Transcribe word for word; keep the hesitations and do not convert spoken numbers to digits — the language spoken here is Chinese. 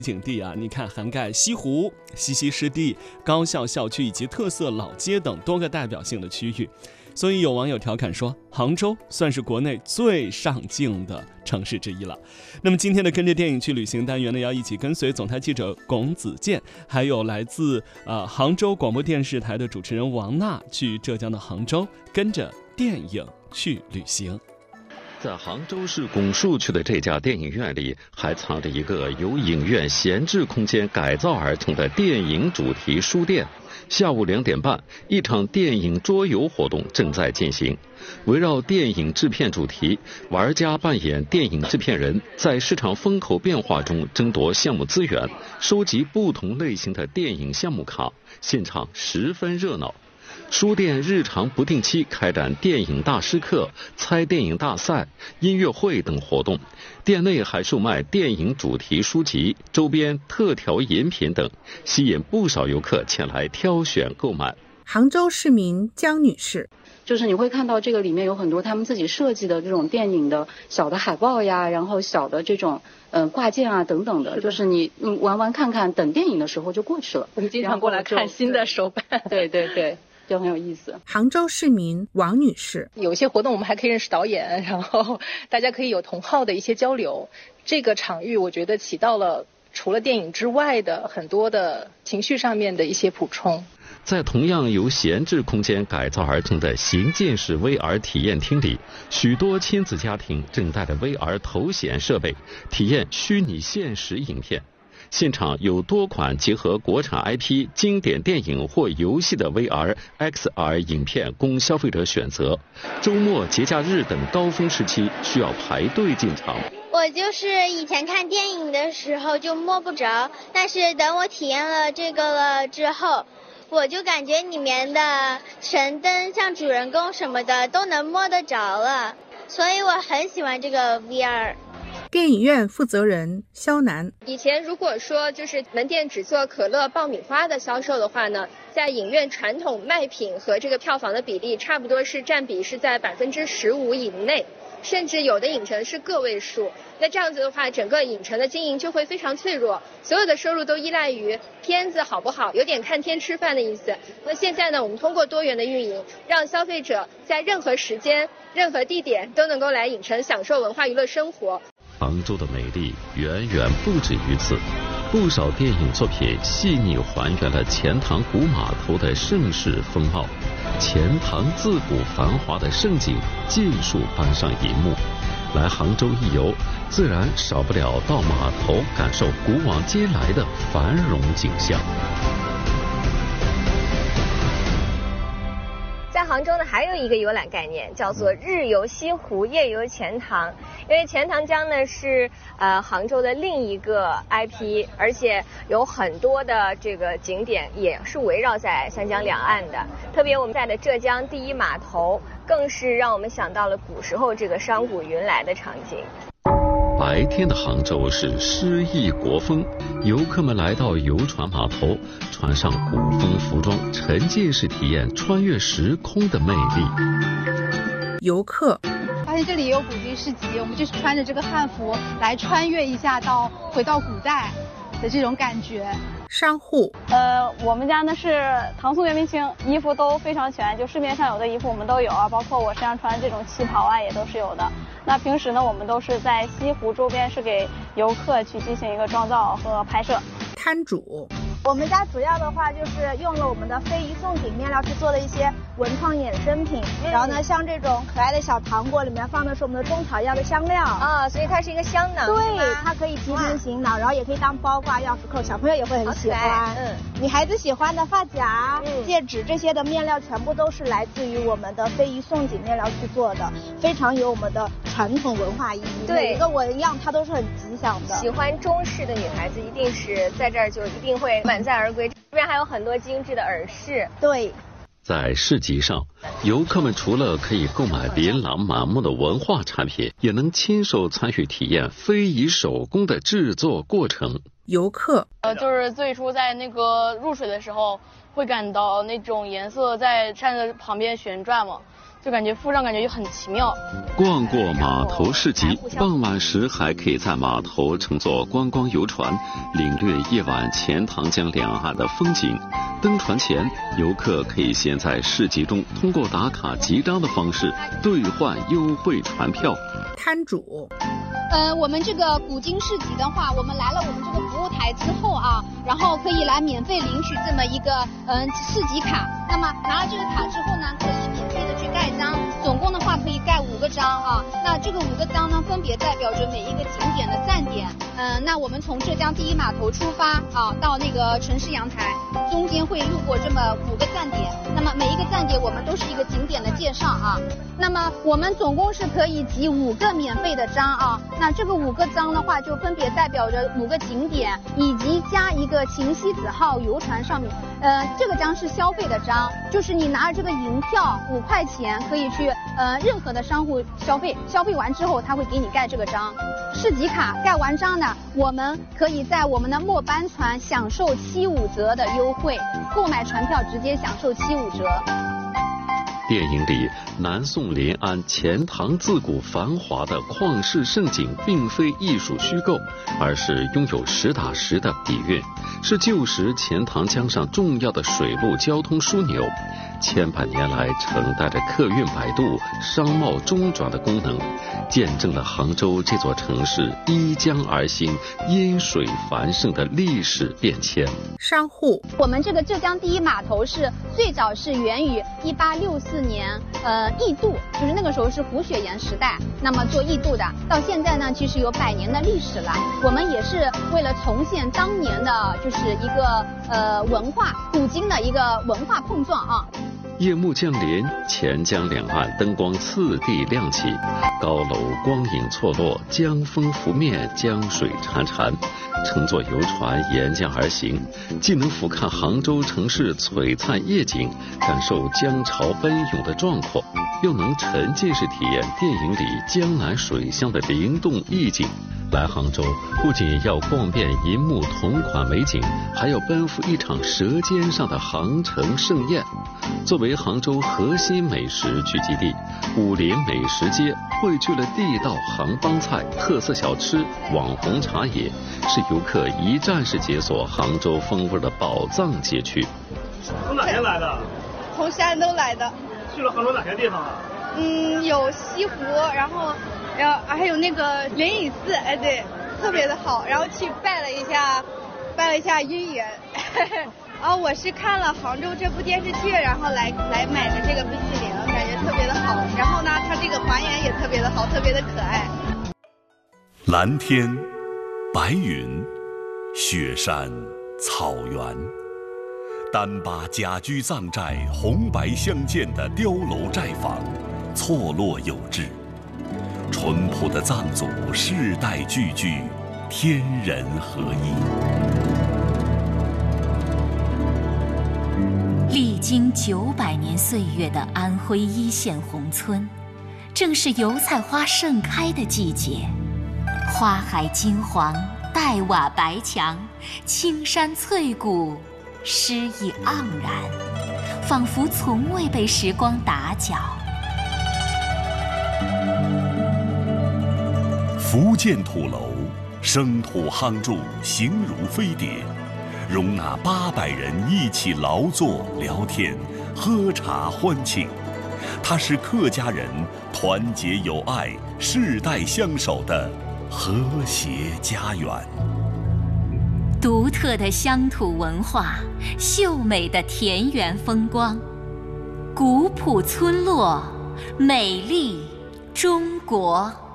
景地啊，你看涵盖西湖、西溪湿地、高校校区以及特色老街等多个代表性的区域。所以有网友调侃说，杭州算是国内最上镜的城市之一了。那么今天的跟着电影去旅行单元呢，要一起跟随总台记者龚子健，还有来自呃杭州广播电视台的主持人王娜，去浙江的杭州，跟着电影去旅行。 在杭州市拱墅区的这家电影院里，还藏着一个由影院闲置空间改造而成的电影主题书店。下午两点半，一场电影桌游活动正在进行。围绕电影制片主题，玩家扮演电影制片人，在市场风口变化中争夺项目资源，收集不同类型的电影项目卡，现场十分热闹。书店日常不定期开展电影大师课、猜电影大赛、音乐会等活动，店内还售卖电影主题书籍、周边特调饮品等，吸引不少游客前来挑选购买。 杭州市民江女士， 就是你会看到这个里面有很多他们自己设计的这种电影的小的海报呀，然后小的这种嗯、呃、挂件啊等等的，是就是你你玩玩看看，等电影的时候就过去了。 我们经常过来看新的手办， 对对对。就很有意思。 杭州市民王女士， 有一些活动我们还可以认识导演，然后大家可以有同好的一些交流。这个场域我觉得起到了除了电影之外的很多的情绪上面的一些补充。 在同样由闲置空间改造而成的行进式 V R 体验厅里，许多亲子家庭正带着 V R 头显设备体验虚拟现实影片。现场有多款结合国产 I P、经典电影或游戏的 V R、X R 影片供消费者选择。周末、节假日等高峰时期需要排队进场。 我就是以前看电影的时候就摸不着，但是等我体验了这个了之后，我就感觉里面的神灯像主人公什么的都能摸得着了，所以我很喜欢这个 V R。 电影院负责人肖楠， 以前如果说就是门店只做可乐、爆米花的销售的话呢，在影院传统卖品和这个票房的比例差不多是占比是在百分之十五以内，甚至有的影城是个位数。那这样子的话，整个影城的经营就会非常脆弱，所有的收入都依赖于片子好不好，有点看天吃饭的意思。那现在呢，我们通过多元的运营，让消费者在任何时间、任何地点都能够来影城享受文化娱乐生活。 杭州的美丽远远不止于此，不少电影作品细腻还原了钱塘古码头的盛世风貌，钱塘自古繁华的盛景尽数搬上银幕。来杭州一游，自然少不了到码头感受古往今来的繁荣景象。 在杭州呢，还有一个游览概念，叫做日游西湖，夜游钱塘。因为钱塘江呢是呃杭州的另一个 I P， 而且有很多的这个景点也是围绕在三江两岸的。特别我们在的浙江第一码头，更是让我们想到了古时候这个商贾云来的场景。 白天的杭州是诗意国风，游客们来到游船码头，穿上古风服装，沉浸式体验穿越时空的魅力。 游客发现这里也有古今市集，我们就是穿着这个汉服来穿越一下到回到古代的这种感觉。 商户， 呃，我们家呢是唐宋元明清，衣服都非常全，就市面上有的衣服我们都有啊，包括我身上穿这种旗袍啊也都是有的。那平时呢，我们都是在西湖周边是给游客去进行一个妆造和拍摄。 摊主， 我们家主要的话就是用了我们的非遗宋锦面料去做的一些文创衍生品，嗯、然后呢，像这种可爱的小糖果里面放的是我们的中草药的香料啊，所以它是一个香囊。 对，它可以提神醒脑，然后也可以当包挂、钥匙扣，小朋友也会很喜欢。嗯，女孩子喜欢的发夹、嗯、戒指这些的面料全部都是来自于我们的非遗宋锦面料去做的，非常有我们的传统文化意义。 对， 每个纹样它都是很吉祥的。 喜欢中式的女孩子一定是在这儿就一定会满载而归。这边还有很多精致的耳饰。 对。 在市集上，游客们除了可以购买琳琅满目的文化产品，也能亲手参与体验非遗手工的制作过程。 游客， 呃，就是最初在那个入水的时候，会感到那种颜色在扇子旁边旋转嘛， 就感觉附上感觉就很奇妙。 逛过码头市集，傍晚时还可以在码头乘坐观光游船，领略夜晚钱塘江两岸的风景。登船前，游客可以先在市集中通过打卡集章的方式兑换优惠船票。 摊主。 呃，我们这个古今市集的话，我们来了我们这个服务台之后啊，然后可以来免费领取这么一个嗯、呃、市集卡。那么拿了这个卡之后呢，可以免费的去盖章，总共的话可以盖五个章啊。那这个五个章呢，分别代表着每一个景点的站点。嗯、呃，那我们从浙江第一码头出发啊，到那个城市阳台，中间会路过这么五个站点。那么每一个站点我们都是一个景点的介绍啊。那么我们总共是可以集五个免费的章啊。那这个五个章的话，就分别代表着五个景点，以及加一个秦西子号游船上面。呃，这个章是消费的章，就是你拿着这个银票五块钱，可以去呃任何的商户消费，消费完之后他会给你盖这个章。市集卡盖完章呢，我们可以在我们的末班船享受七五折的优惠，购买船票直接享受七五折。 电影里南宋临安钱塘自古繁华的旷世盛景，并非艺术虚构，而是拥有实打实的底蕴，是旧时钱塘江上重要的水陆交通枢纽，千百年来承担着客运摆渡、商贸中转的功能，见证了杭州这座城市依江而兴、因水繁盛的历史变迁。 商户， 我们这个浙江第一码头是最早是源于一八六四年，呃，驿渡，就是那个时候是胡雪岩时代，那么做驿渡的，到现在呢，其实有百年的历史了。我们也是为了重现当年的，就是一个呃文化古今的一个文化碰撞啊。 夜幕降临，钱江两岸灯光次第亮起，高楼光影错落，江风拂面，江水潺潺。乘坐游船沿江而行，既能俯瞰杭州城市璀璨夜景，感受江潮奔涌的壮阔，又能沉浸式体验电影里江南水乡的灵动意境。来杭州不仅要逛遍银幕同款美景，还要奔赴一场舌尖上的杭城盛宴。作为杭州核心美食聚集地，武林美食街汇聚了地道杭帮菜、特色小吃、网红茶叶，是游客一站式解锁杭州风味的宝藏街区。 从哪边来的？ 从山东来的。 去了杭州哪些地方啊？ 嗯，有西湖，然后，然后还有那个灵隐寺，哎对，特别的好。然后去拜了一下，拜了一下姻缘。然后我是看了《杭州》这部电视剧，然后来来买的这个冰淇淋，感觉特别的好。然后呢，它这个还原也特别的好，特别的可爱。 蓝天、白云、雪山、草原，单八甲居藏寨红白相间的碉楼寨坊，错落有致。淳朴的藏族世代聚居，天人合一。 历经九百年岁月的安徽一线宏村，正是油菜花盛开的季节。花海金黄，黛瓦白墙，青山翠谷，诗意盎然，仿佛从未被时光打搅。 福建土楼，生土夯筑，形如飞碟，容纳八百人一起劳作、聊天、喝茶欢庆。它是客家人团结友爱、世代相守的和谐家园。 独特的乡土文化，秀美的田园风光，古朴村落，美丽中国。